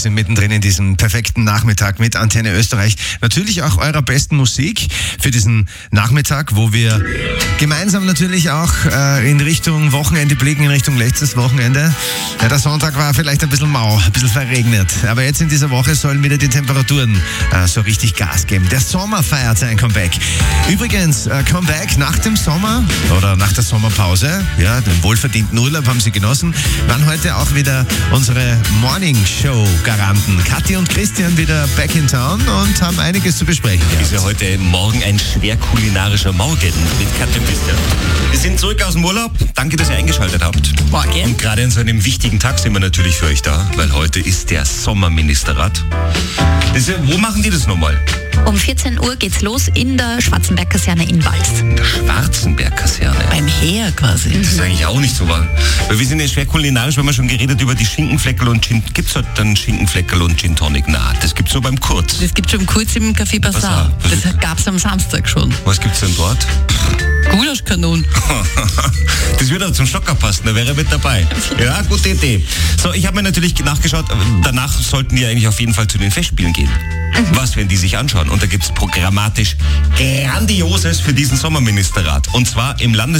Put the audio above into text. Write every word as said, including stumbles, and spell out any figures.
sind mittendrin in diesem perfekten Nachmittag mit Antenne Österreich. Natürlich auch eurer besten Musik für diesen Nachmittag, wo wir gemeinsam natürlich auch äh, in Richtung Wochenende blicken, in Richtung letztes Wochenende. Ja, der Sonntag war vielleicht ein bisschen mau, ein bisschen verregnet. Aber jetzt in dieser Woche sollen wieder die Temperaturen äh, so richtig Gas geben. Der Sommer feiert sein Comeback. Übrigens, äh, Comeback nach dem Sommer oder nach der Sommerpause. Ja, den wohlverdienten Urlaub haben sie genossen. Waren heute auch wieder unsere Morning-Show-Garanten. Kathi und Christian wieder back in town und haben einiges zu besprechen. Ist ja heute Morgen ein schwer kulinarischer Morgen mit Kathi und Christian. Wir sind zurück aus dem Urlaub. Danke, dass ihr eingeschaltet habt. Morgen. Und gerade an so einem wichtigen Tag sind wir natürlich für euch da, weil heute ist der Sommerministerrat. Das ist, wo machen die das nochmal? Um vierzehn Uhr geht's los in der Schwarzenberg-Kaserne in Vals. In der Schwarzenberg-Kaserne. Beim Heer quasi. Das ist eigentlich auch nicht so wahr. Weil wir sind ja schwer kulinarisch, weil wir schon geredet über die Schinkenfleckerl und Gin. Gibt's heute dann Schinkenfleckerl und Gin Tonic? Na, das gibt's nur beim Kurz. Das gibt schon kurz im Café Bazaar. Was Das gab's am Samstag schon. Was gibt's denn dort? Gulaschkanonen. Das würde auch zum Stocker passen, da wäre er mit dabei. Ja, gute Idee. So, ich habe mir natürlich nachgeschaut, danach sollten die eigentlich auf jeden Fall zu den Festspielen gehen. Was, wenn die sich anschauen? Und da gibt's programmatisch Grandioses für diesen Sommerministerrat. Und zwar im Landes